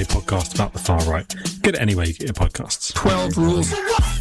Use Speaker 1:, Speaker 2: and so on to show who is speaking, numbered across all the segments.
Speaker 1: mRNA podcast about the far right. Get it anywhere you get your podcasts.
Speaker 2: 12 rules.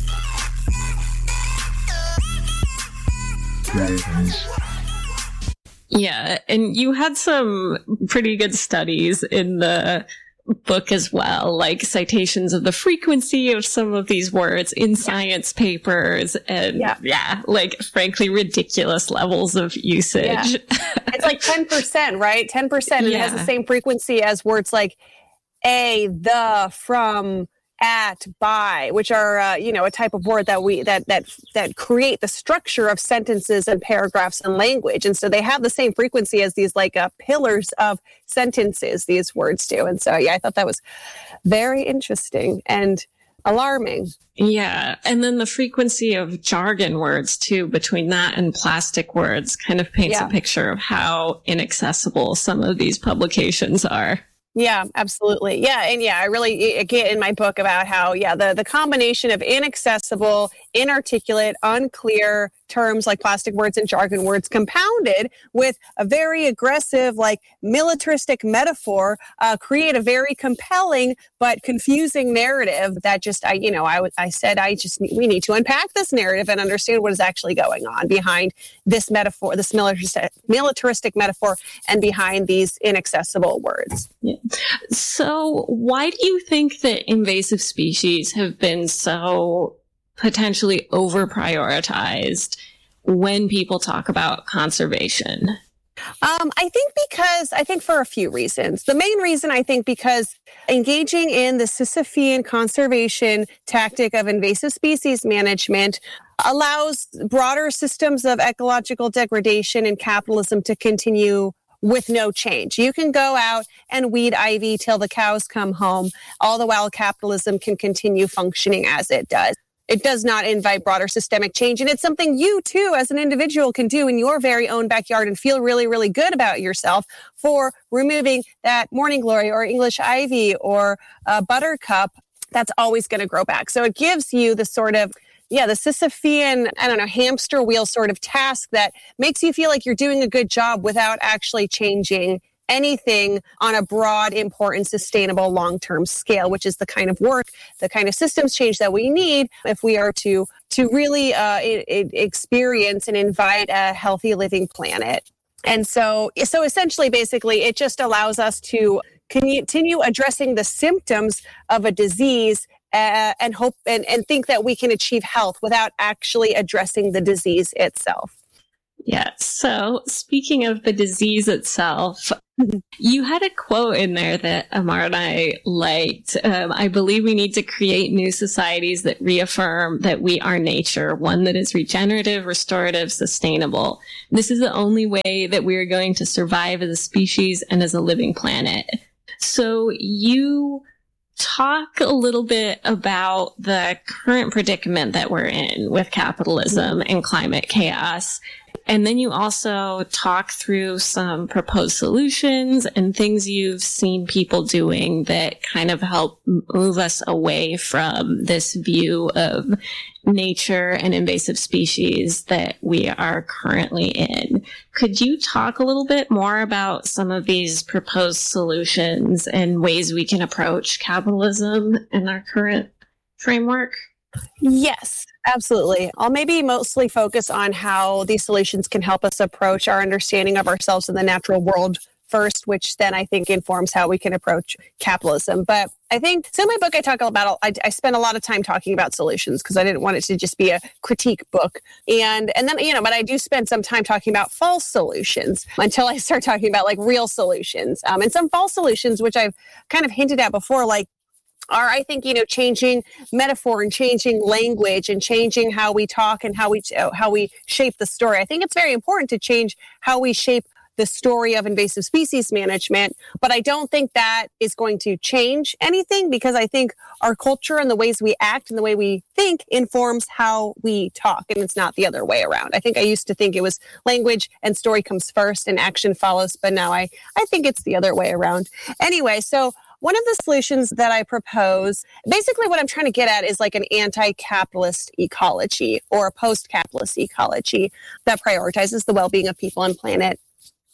Speaker 3: Yeah, and you had some pretty good studies in the book as well, like citations of the frequency of some of these words in science papers and like frankly ridiculous levels of usage.
Speaker 4: Yeah. It's like 10%, right? 10%, and it has the same frequency as words like a, the, from, at, by, which are a type of word that create the structure of sentences and paragraphs and language. And so they have the same frequency as these pillars of sentences, these words do. And so I thought that was very interesting and alarming.
Speaker 3: Yeah. And then the frequency of jargon words too, between that and plastic words, kind of paints a picture of how inaccessible some of these publications are.
Speaker 4: Yeah, absolutely. Yeah. And I really get in my book about how, the combination of inaccessible, inarticulate, unclear terms like plastic words and jargon words compounded with a very aggressive, militaristic metaphor, create a very compelling but confusing narrative that just, we need to unpack this narrative and understand what is actually going on behind this metaphor, this militaristic metaphor, and behind these inaccessible words.
Speaker 3: Yeah. So why do you think that invasive species have been so potentially over-prioritized when people talk about conservation?
Speaker 4: I think for a few reasons. The main reason, I think, because engaging in the Sisyphean conservation tactic of invasive species management allows broader systems of ecological degradation and capitalism to continue with no change. You can go out and weed ivy till the cows come home, all the while capitalism can continue functioning as it does. It does not invite broader systemic change. And it's something you, too, as an individual can do in your very own backyard and feel really, really good about yourself for removing that morning glory or English ivy or buttercup that's always going to grow back. So it gives you the sort of the Sisyphean, hamster wheel sort of task that makes you feel like you're doing a good job without actually changing anything on a broad, important, sustainable, long-term scale, which is the kind of work, the kind of systems change that we need if we are to really experience and invite a healthy living planet. And so essentially, basically, it just allows us to continue addressing the symptoms of a disease and hope and think that we can achieve health without actually addressing the disease itself.
Speaker 3: Yeah. So speaking of the disease itself, you had a quote in there that Amar and I liked. I believe we need to create new societies that reaffirm that we are nature, one that is regenerative, restorative, sustainable. This is the only way that we are going to survive as a species and as a living planet. So you talk a little bit about the current predicament that we're in with capitalism and climate chaos. And then you also talk through some proposed solutions and things you've seen people doing that kind of help move us away from this view of nature and invasive species that we are currently in. Could you talk a little bit more about some of these proposed solutions and ways we can approach capitalism in our current framework?
Speaker 4: Yes, absolutely. I'll maybe mostly focus on how these solutions can help us approach our understanding of ourselves in the natural world first, which then I think informs how we can approach capitalism. But I think, so in my book, I spent a lot of time talking about solutions because I didn't want it to just be a critique book. And then, but I do spend some time talking about false solutions until I start talking about real solutions. And some false solutions, which I've kind of hinted at before, are, I think, changing metaphor and changing language and changing how we talk and how we shape the story. I think it's very important to change how we shape the story of invasive species management, but I don't think that is going to change anything because I think our culture and the ways we act and the way we think informs how we talk, and it's not the other way around. I think I used to think it was language and story comes first and action follows, but now I think it's the other way around. Anyway, so one of the solutions that I propose, basically what I'm trying to get at is an anti-capitalist ecology or a post-capitalist ecology that prioritizes the well-being of people and planet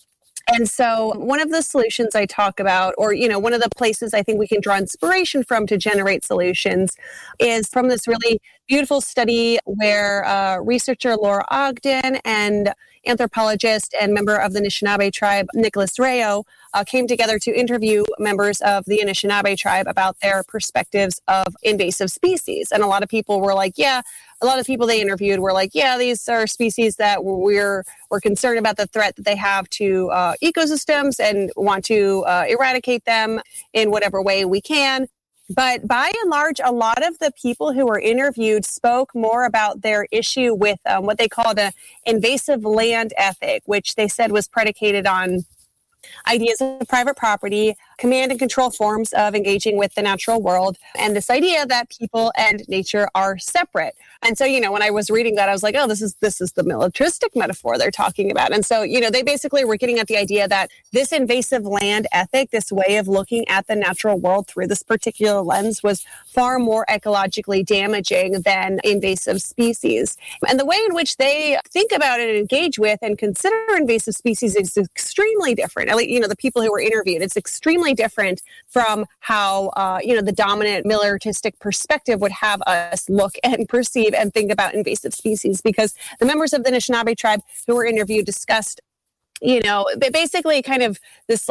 Speaker 4: And so one of the solutions I talk about, or, one of the places I think we can draw inspiration from to generate solutions is from this really beautiful study where researcher Laura Ogden and anthropologist and member of the Anishinaabe tribe, Nicholas Rayo, came together to interview members of the Anishinaabe tribe about their perspectives of invasive species. And a lot of people were like, a lot of people they interviewed were like, these are species that we're concerned about the threat that they have to ecosystems and want to eradicate them in whatever way we can. But by and large, a lot of the people who were interviewed spoke more about their issue with what they called an invasive land ethic, which they said was predicated on ideas of private property, command and control forms of engaging with the natural world, and this idea that people and nature are separate. And so, when I was reading that, I was like, this is the militaristic metaphor they're talking about. And so, they basically were getting at the idea that this invasive land ethic, this way of looking at the natural world through this particular lens, was far more ecologically damaging than invasive species. And the way in which they think about it and engage with and consider invasive species is extremely different. At least, the people who were interviewed, it's extremely different from how, the dominant militaristic perspective would have us look and perceive and think about invasive species, because the members of the Anishinaabe tribe who were interviewed discussed, they basically kind of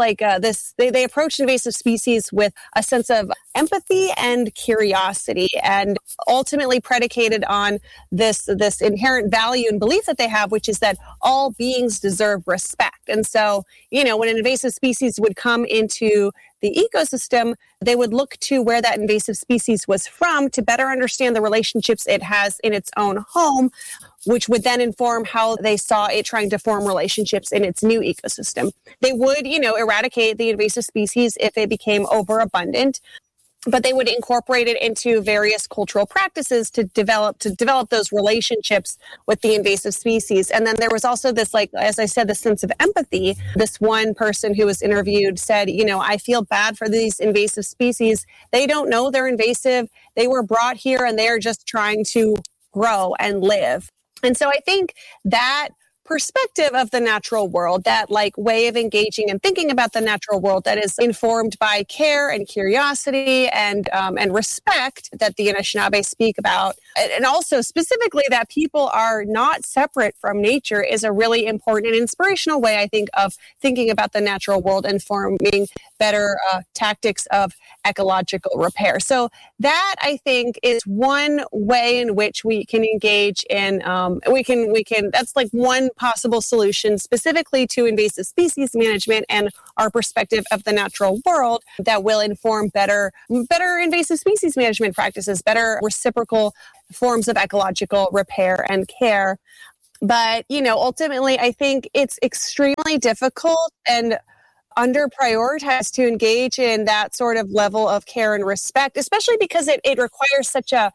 Speaker 4: they approached invasive species with a sense of empathy and curiosity, and ultimately predicated on this inherent value and belief that they have, which is that all beings deserve respect. And so, when an invasive species would come into the ecosystem, they would look to where that invasive species was from to better understand the relationships it has in its own home, which would then inform how they saw it trying to form relationships in its new ecosystem. They would, eradicate the invasive species if it became overabundant, but they would incorporate it into various cultural practices to develop those relationships with the invasive species. And then there was also this, as I said, this sense of empathy. This one person who was interviewed said, I feel bad for these invasive species. They don't know they're invasive. They were brought here and they are just trying to grow and live. And so I think that perspective of the natural world, that way of engaging and thinking about the natural world that is informed by care and curiosity and respect that the Anishinaabe speak about, and also specifically that people are not separate from nature, is a really important and inspirational way, I think, of thinking about the natural world and forming better tactics of ecological repair. So that, I think, is one way in which we can engage in, that's one possible solution specifically to invasive species management and our perspective of the natural world that will inform better invasive species management practices, better reciprocal forms of ecological repair and care. But, ultimately, I think it's extremely difficult and under prioritized to engage in that sort of level of care and respect, especially because it requires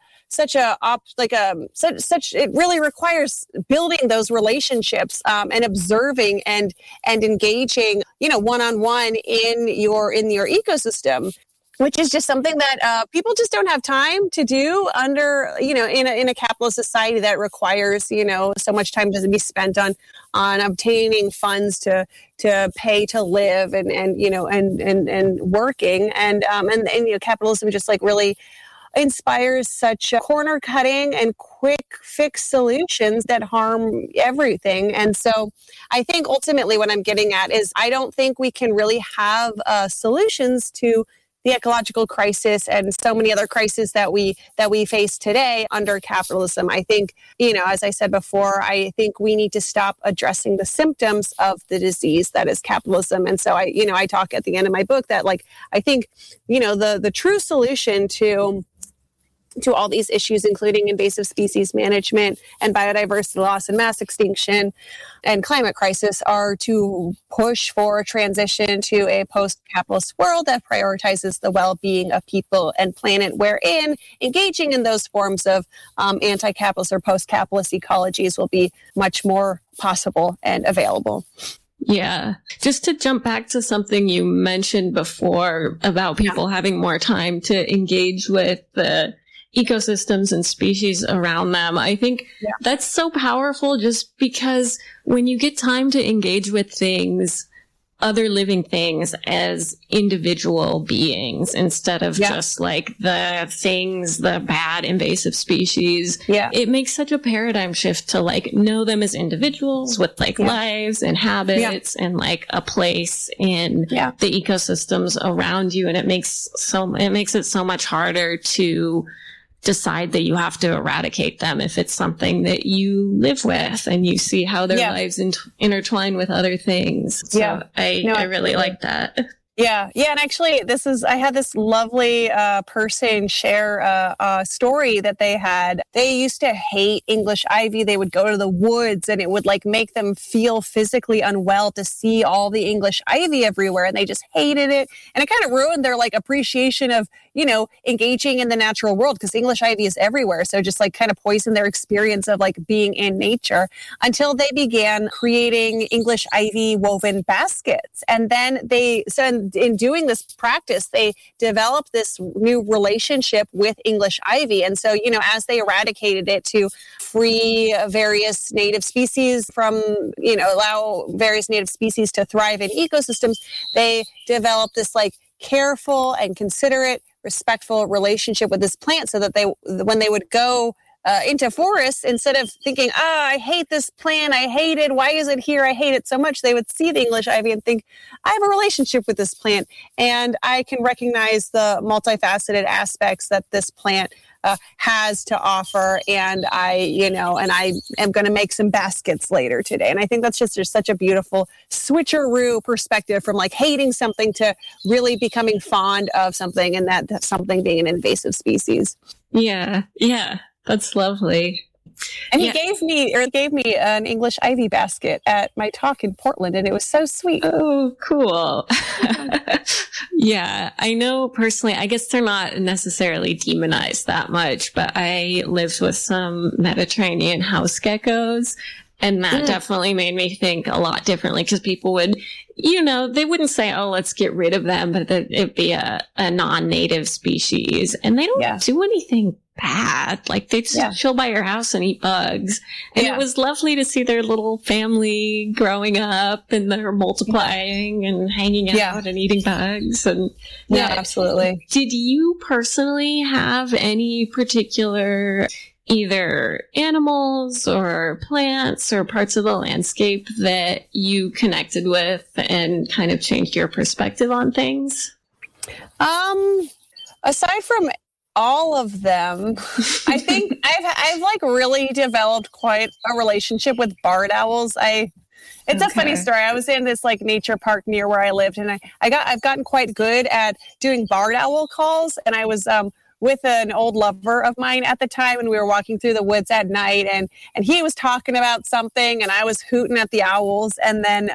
Speaker 4: it really requires building those relationships and observing and engaging, one-on-one in your ecosystem, which is just something that people just don't have time to do under, in a capitalist society that requires, so much time to be spent on obtaining funds to pay to live and working and capitalism just really inspires such corner cutting and quick fix solutions that harm everything. And so I think ultimately what I'm getting at is I don't think we can really have solutions to the ecological crisis and so many other crises that we face today under capitalism. I think, as I said before, I think we need to stop addressing the symptoms of the disease that is capitalism. And so I talk at the end of my book that I think, the true solution to all these issues, including invasive species management and biodiversity loss and mass extinction and climate crisis, are to push for a transition to a post-capitalist world that prioritizes the well-being of people and planet, wherein engaging in those forms of anti-capitalist or post-capitalist ecologies will be much more possible and available.
Speaker 3: Yeah. Just to jump back to something you mentioned before about people having more time to engage with the ecosystems and species around them. I think that's so powerful just because when you get time to engage with things, other living things as individual beings instead of just like the bad invasive species.
Speaker 4: Yeah.
Speaker 3: It makes such a paradigm shift to like know them as individuals with like lives and habits and like a place in the ecosystems around you. And it makes it so much harder to decide that you have to eradicate them if it's something that you live with and you see how their lives intertwine with other things. So I really like that.
Speaker 4: Yeah. And actually I had this lovely person share a story that they had. They used to hate English ivy. They would go to the woods and it would like make them feel physically unwell to see all the English ivy everywhere. And they just hated it. And it kind of ruined their like appreciation of, you know, engaging in the natural world because English ivy is everywhere. So just like kind of poisoned their experience of like being in nature until they began creating English ivy woven baskets. And then in doing this practice, they developed this new relationship with English ivy. And so, you know, as they eradicated it to free various native species from, you know, allow various native species to thrive in ecosystems, they developed this like careful and considerate, respectful relationship with this plant so that when they would go into forests, instead of thinking, I hate this plant, I hate it, why is it here, I hate it so much, they would see the English ivy and think, I have a relationship with this plant and I can recognize the multifaceted aspects that this plant has to offer, and I am going to make some baskets later today. And I think that's just such a beautiful switcheroo perspective from like hating something to really becoming fond of something, and that something being an invasive species.
Speaker 3: Yeah. That's lovely.
Speaker 4: And he gave me an English ivy basket at my talk in Portland, and it was so sweet.
Speaker 3: Oh, cool. Yeah, I know personally, I guess they're not necessarily demonized that much, but I lived with some Mediterranean house geckos, and that definitely made me think a lot differently because people would, you know, they wouldn't say, oh, let's get rid of them, but it'd be a non-native species, and they don't do anything bad. Like they just chill by your house and eat bugs. And it was lovely to see their little family growing up and they're multiplying and hanging out and eating bugs. And
Speaker 4: absolutely.
Speaker 3: Did you personally have any particular either animals or plants or parts of the landscape that you connected with and kind of changed your perspective on things?
Speaker 4: Aside from all of them, I think I've like really developed quite a relationship with barred owls. It's a funny story. I was in this like nature park near where I lived, and I've gotten quite good at doing barred owl calls. And I was with an old lover of mine at the time, and we were walking through the woods at night, and he was talking about something, and I was hooting at the owls, and then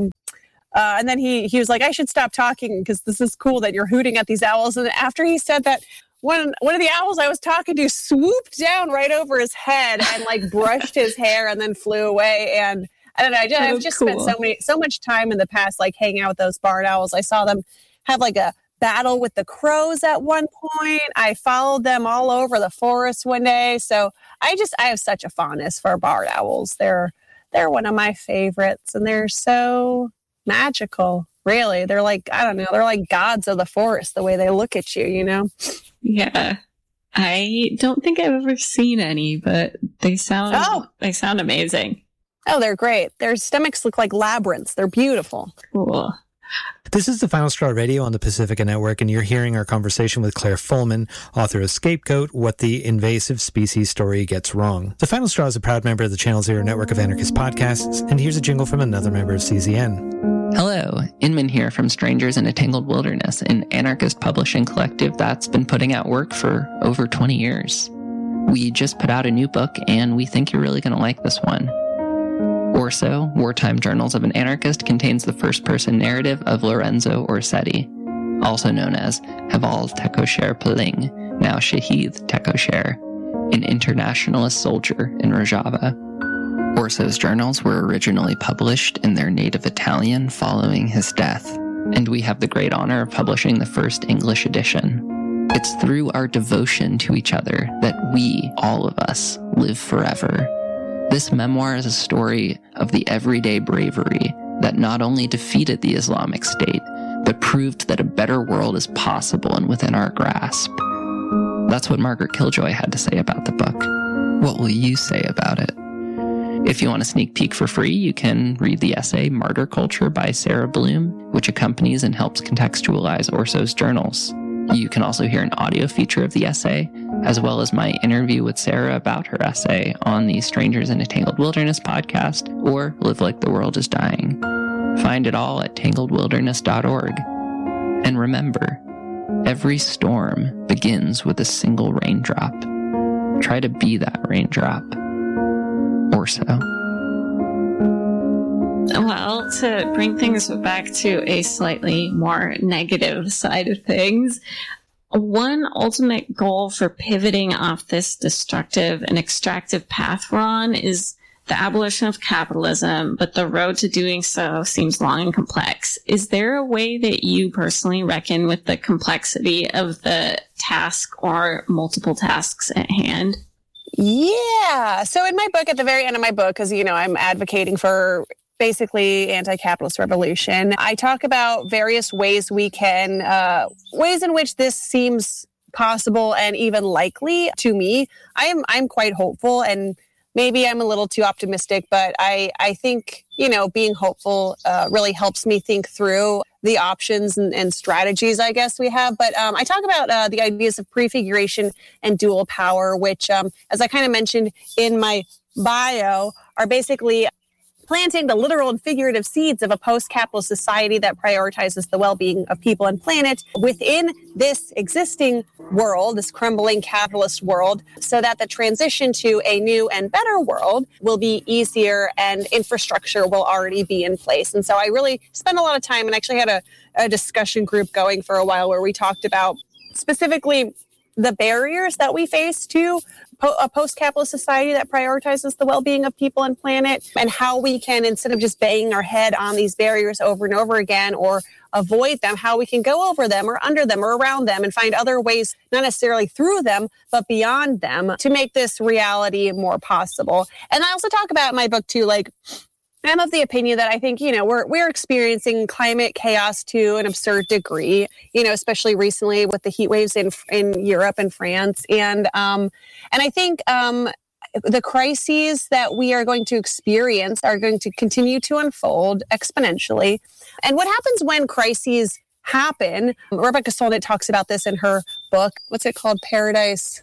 Speaker 4: he was like, I should stop talking because this is cool that you're hooting at these owls. And after he said that, one of the owls I was talking to swooped down right over his head and like brushed his hair and then flew away. And I don't know, I've just spent so much time in the past like hanging out with those barred owls. I saw them have like a battle with the crows at one point. I followed them all over the forest one day. So I have such a fondness for barred owls. They're one of my favorites, and they're so magical. Really, they're like, I don't know, they're like gods of the forest, the way they look at you, you know?
Speaker 3: Yeah. I don't think I've ever seen any, but they sound amazing.
Speaker 4: Oh, they're great. Their stomachs look like labyrinths. They're beautiful.
Speaker 3: Cool.
Speaker 2: This is the Final Straw Radio on the Pacifica Network, and you're hearing our conversation with Claire Fullman, author of Scapegoat, What the Invasive Species Story Gets Wrong. The Final Straw is a proud member of the Channel Zero network of anarchist podcasts, and here's a jingle from another member of CZN.
Speaker 5: Hello, Inman here from Strangers in a Tangled Wilderness, an anarchist publishing collective that's been putting out work for over 20 years. We just put out a new book, and we think you're really going to like this one. Orso, Wartime Journals of an Anarchist, contains the first-person narrative of Lorenzo Orsetti, also known as Heval Tekosher Peling, now Shahid Tekosher, an internationalist soldier in Rojava. Orso's journals were originally published in their native Italian following his death, and we have the great honor of publishing the first English edition. It's through our devotion to each other that we, all of us, live forever. This memoir is a story of the everyday bravery that not only defeated the Islamic State, but proved that a better world is possible and within our grasp. That's what Margaret Killjoy had to say about the book. What will you say about it? If you want a sneak peek for free, you can read the essay Martyr Culture by Sarah Bloom, which accompanies and helps contextualize Orso's journals. You can also hear an audio feature of the essay, as well as my interview with Sarah about her essay on the Strangers in a Tangled Wilderness podcast, or Live Like the World is Dying. Find it all at tangledwilderness.org. And remember, every storm begins with a single raindrop. Try to be that raindrop. Or so.
Speaker 3: Well, to bring things back to a slightly more negative side of things, one ultimate goal for pivoting off this destructive and extractive path we're on is the abolition of capitalism, but the road to doing so seems long and complex. Is there a way that you personally reckon with the complexity of the task or multiple tasks at hand?
Speaker 4: Yeah. So in my book, at the very end of my book, because, I'm advocating for basically anti-capitalist revolution, I talk about various ways we can, ways in which this seems possible and even likely to me. I'm quite hopeful, and maybe I'm a little too optimistic, but I think, being hopeful really helps me think through the options and strategies, I guess, we have. But I talk about the ideas of prefiguration and dual power, which, as I kind of mentioned in my bio, are basically planting the literal and figurative seeds of a post-capitalist society that prioritizes the well-being of people and planet within this existing world, this crumbling capitalist world, so that the transition to a new and better world will be easier and infrastructure will already be in place. And so I really spent a lot of time and actually had a discussion group going for a while where we talked about specifically the barriers that we face to a post-capitalist society that prioritizes the well-being of people and planet, and how we can, instead of just banging our head on these barriers over and over again or avoid them, how we can go over them or under them or around them and find other ways, not necessarily through them, but beyond them, to make this reality more possible. And I also talk about in my book too, I'm of the opinion that I think, we're experiencing climate chaos to an absurd degree, especially recently with the heat waves in Europe and France. And I think the crises that we are going to experience are going to continue to unfold exponentially. And what happens when crises happen? Rebecca Solnit talks about this in her book. What's it called? Paradise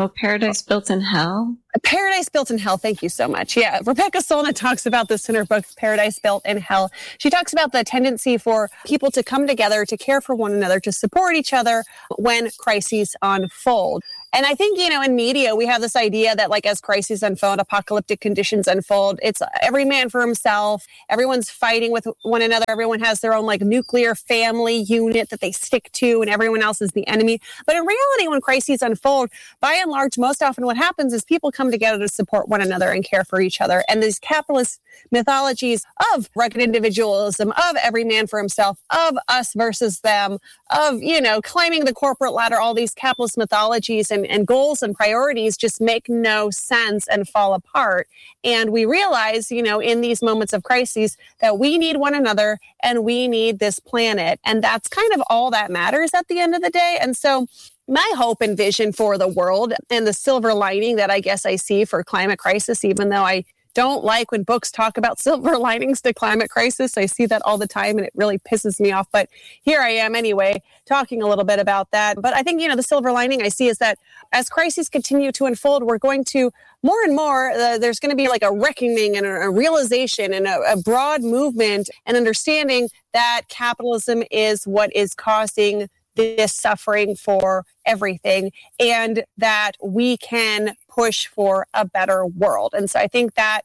Speaker 4: Built in Hell? Paradise Built in Hell. Thank you so much. Yeah, Rebecca Solnit talks about this in her book, Paradise Built in Hell. She talks about the tendency for people to come together, to care for one another, to support each other when crises unfold. And I think, in media, we have this idea that as crises unfold, apocalyptic conditions unfold, it's every man for himself. Everyone's fighting with one another. Everyone has their own nuclear family unit that they stick to, and everyone else is the enemy. But in reality, when crises unfold, by and large, most often what happens is people come together to support one another and care for each other. And these capitalist mythologies of rugged individualism, of every man for himself, of us versus them, of, climbing the corporate ladder, all these capitalist mythologies and goals and priorities just make no sense and fall apart. And we realize, in these moments of crises that we need one another and we need this planet. And that's kind of all that matters at the end of the day. And so my hope and vision for the world, and the silver lining that I guess I see for climate crisis, even though I don't like when books talk about silver linings to climate crisis. I see that all the time and it really pisses me off. But here I am anyway, talking a little bit about that. But I think, the silver lining I see is that as crises continue to unfold, we're going to more and more, there's going to be a reckoning and a realization and a broad movement and understanding that capitalism is what is causing this suffering for everything, and that we can push for a better world. And so I think that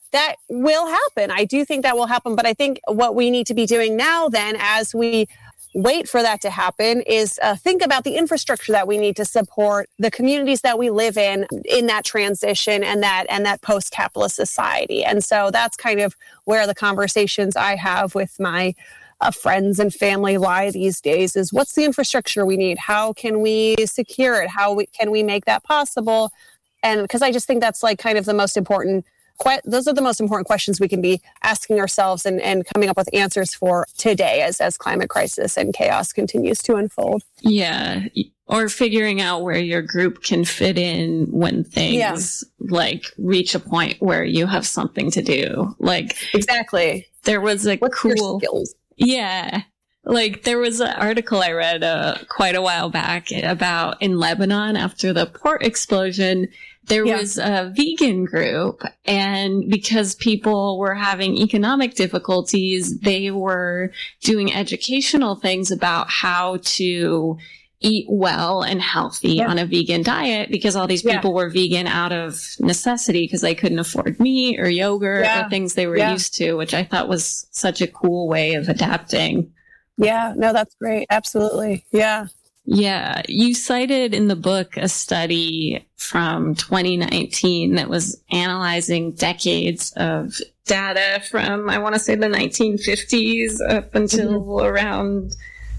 Speaker 4: will happen. I do think that will happen. But I think what we need to be doing now then, as we wait for that to happen, is think about the infrastructure that we need to support the communities that we live in that transition and that post-capitalist society. And so that's kind of where the conversations I have with my friends and family lie these days, is what's the infrastructure we need? How can we secure it? Can we make that possible? And because I just think that's kind of the most important those are the most important questions we can be asking ourselves and coming up with answers for today as climate crisis and chaos continues to unfold.
Speaker 3: Yeah. Or figuring out where your group can fit in when things like reach a point where you have something to do. Like
Speaker 4: exactly.
Speaker 3: There was a
Speaker 4: What's
Speaker 3: cool
Speaker 4: your skills?
Speaker 3: Yeah. Like there was an article I read quite a while back about in Lebanon after the port explosion, there was a vegan group, and because people were having economic difficulties, they were doing educational things about how to eat well and healthy on a vegan diet, because all these people were vegan out of necessity because they couldn't afford meat or yogurt or things they were used to, which I thought was such a cool way of adapting.
Speaker 4: Yeah, no, that's great. Absolutely. Yeah.
Speaker 3: Yeah. You cited in the book a study from 2019 that was analyzing decades of data from, I want to say, the 1950s up until around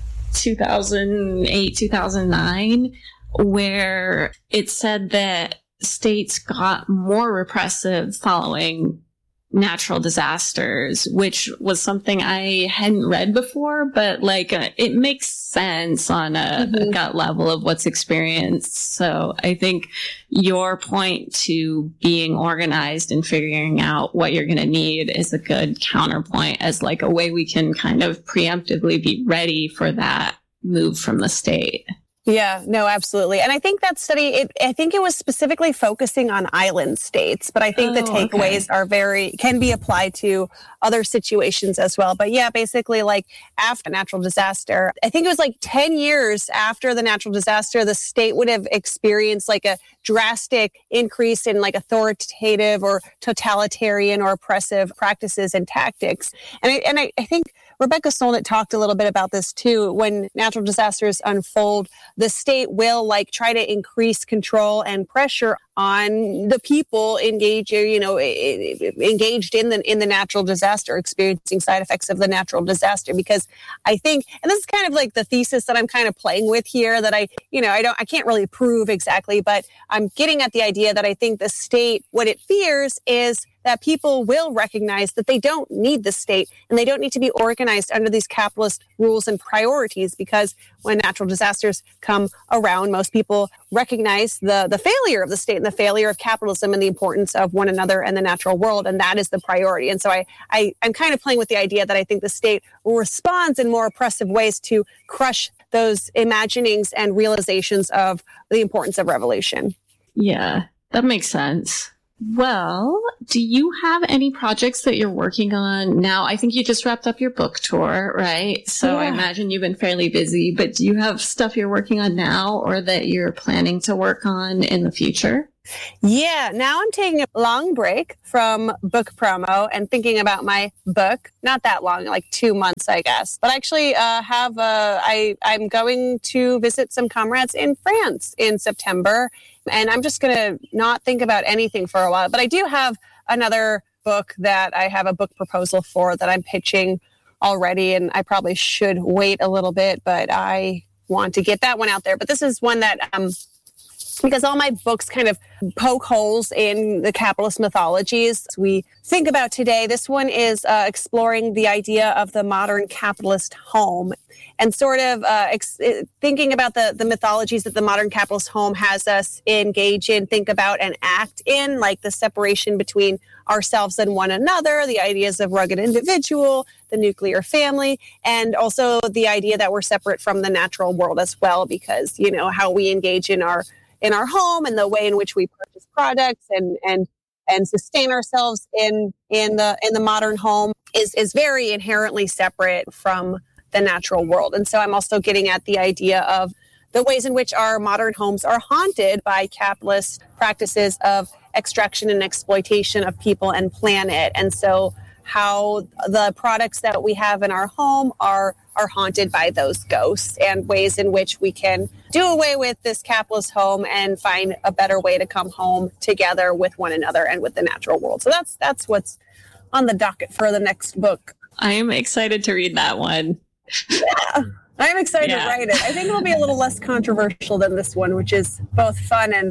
Speaker 3: 2008, 2009, where it said that states got more repressive following natural disasters, which was something I hadn't read before, but like it makes sense on a gut level of what's experienced. So I think your point to being organized and figuring out what you're going to need is a good counterpoint as like a way we can kind of preemptively be ready for that move from the state.
Speaker 4: Yeah, no, absolutely. And I think that study, I think it was specifically focusing on island states, but I think the takeaways are can be applied to other situations as well. But yeah, basically like after natural disaster, I think it was like 10 years after the natural disaster, the state would have experienced like a drastic increase in like authoritative or totalitarian or oppressive practices and tactics. And I think Rebecca Solnit talked a little bit about this too. When natural disasters unfold, the state will like try to increase control and pressure on the people engaged in the natural disaster, experiencing side effects of the natural disaster. Because I think, and this is kind of like the thesis that I'm kind of playing with here, that I can't really prove exactly, but I'm getting at the idea that I think the state, what it fears is that people will recognize that they don't need the state and they don't need to be organized under these capitalist rules and priorities, because when natural disasters come around, most people recognize the failure of the state and the failure of capitalism and the importance of one another and the natural world. And that is the priority. And so I'm kind of playing with the idea that I think the state responds in more oppressive ways to crush those imaginings and realizations of the importance of revolution.
Speaker 3: Yeah, that makes sense. Well, do you have any projects that you're working on now? I think you just wrapped up your book tour, right? So I imagine you've been fairly busy, but do you have stuff you're working on now or that you're planning to work on in the future?
Speaker 4: Yeah, now I'm taking a long break from book promo and thinking about my book. Not that long, like 2 months, I guess. But actually I'm going to visit some comrades in France in September. And I'm just going to not think about anything for a while. But I do have another book that I have a book proposal for that I'm pitching already. And I probably should wait a little bit, but I want to get that one out there. But this is one that, because all my books kind of poke holes in the capitalist mythologies we think about today. This one is exploring the idea of the modern capitalist home and sort of thinking about the mythologies that the modern capitalist home has us engage in, think about, and act in, like the separation between ourselves and one another, the ideas of rugged individual, the nuclear family, and also the idea that we're separate from the natural world as well, because, you know, how we engage in our home and the way in which we purchase products and sustain ourselves in the modern home is very inherently separate from the natural world. And so I'm also getting at the idea of the ways in which our modern homes are haunted by capitalist practices of extraction and exploitation of people and planet. And so how the products that we have in our home are haunted by those ghosts, and ways in which we can do away with this capitalist home and find a better way to come home together with one another and with the natural world. So that's what's on the docket for the next book.
Speaker 3: I am excited to read that one.
Speaker 4: Yeah, I'm excited to write it. I think it'll be a little less controversial than this one, which is both fun and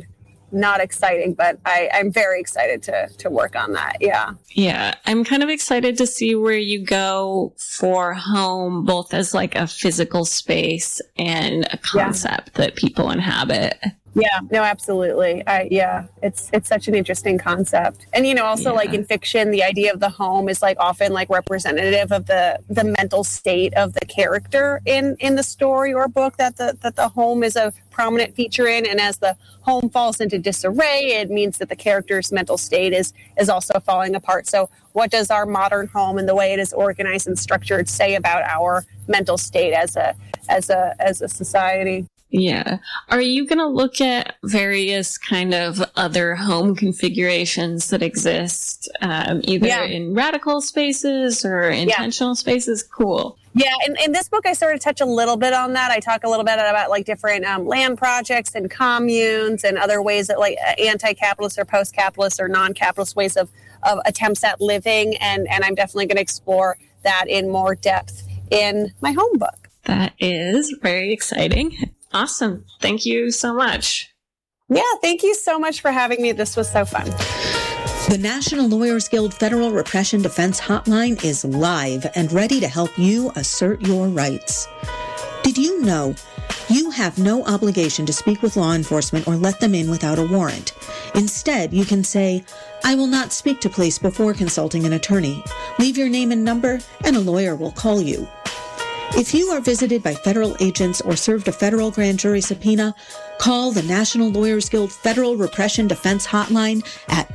Speaker 4: not exciting, but I'm very excited to work on that. Yeah.
Speaker 3: Yeah. I'm kind of excited to see where you go for home, both as like a physical space and a concept that people inhabit.
Speaker 4: Yeah, no, absolutely. It's such an interesting concept. And, also like in fiction, the idea of the home is like often like representative of the mental state of the character in the story or book that the home is a prominent feature in. And as the home falls into disarray, it means that the character's mental state is also falling apart. So what does our modern home and the way it is organized and structured say about our mental state as a society?
Speaker 3: Yeah. Are you going to look at various kind of other home configurations that exist, either in radical spaces or intentional spaces? Cool.
Speaker 4: Yeah. And in this book, I sort of touch a little bit on that. I talk a little bit about like different land projects and communes and other ways that like anti-capitalist or post-capitalist or non-capitalist ways of attempts at living. And I'm definitely going to explore that in more depth in my home book.
Speaker 3: That is very exciting. Awesome. Thank you so much.
Speaker 4: Yeah, thank you so much for having me. This was so fun.
Speaker 6: The National Lawyers Guild Federal Repression Defense Hotline is live and ready to help you assert your rights. Did you know you have no obligation to speak with law enforcement or let them in without a warrant? Instead, you can say, "I will not speak to police before consulting an attorney. Leave your name and number, and a lawyer will call you." If you are visited by federal agents or served a federal grand jury subpoena, call the National Lawyers Guild Federal Repression Defense Hotline at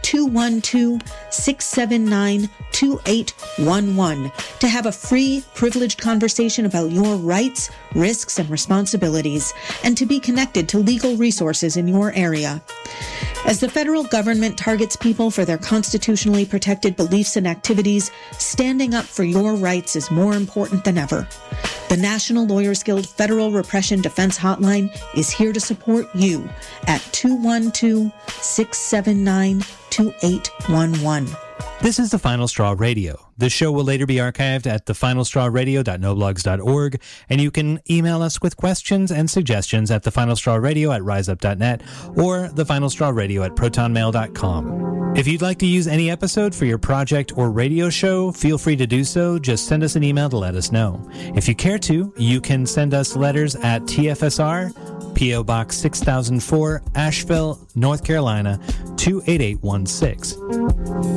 Speaker 6: 212-679-2811 to have a free, privileged conversation about your rights, risks, and responsibilities, and to be connected to legal resources in your area. As the federal government targets people for their constitutionally protected beliefs and activities, standing up for your rights is more important than ever. The National Lawyers Guild Federal Repression Defense Hotline is here to support you at 212-679-2811.
Speaker 2: This is The Final Straw Radio. The show will later be archived at thefinalstrawradio.noblogs.org, and you can email us with questions and suggestions at thefinalstrawradio@riseup.net or thefinalstrawradio@protonmail.com. If you'd like to use any episode for your project or radio show, feel free to do so. Just send us an email to let us know. If you care to, you can send us letters at TFSR, P.O. Box 6004, Asheville, North Carolina, 28816.